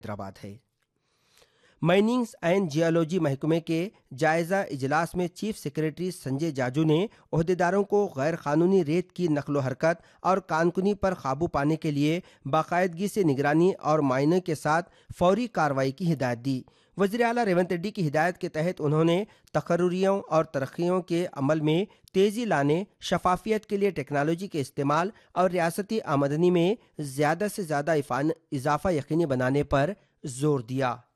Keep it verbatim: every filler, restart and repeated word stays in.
हैदराबाद है। Minings and geology महकमे के जायजा इजलास में चीफ सेक्रेटरी संजय जाजू ने ओहदेदारों को गैर कानूनी रेत की नकलो हरकत और कानकुनी पर काबू पाने के लिए बाकायदगी से निगरानी और मायने के साथ फौरी कार्रवाई की हिदायत दी। वज़ीर आला रेवंत रेड्डी की हिदायत के तहत उन्होंने तकर्रुरियों और तरक्कियों के अमल में तेज़ी लाने, शफाफियत के लिए टेक्नोलॉजी के इस्तेमाल और रियासती आमदनी में ज़्यादा से ज़्यादा इजाफा यकीनी बनाने पर जोर दिया।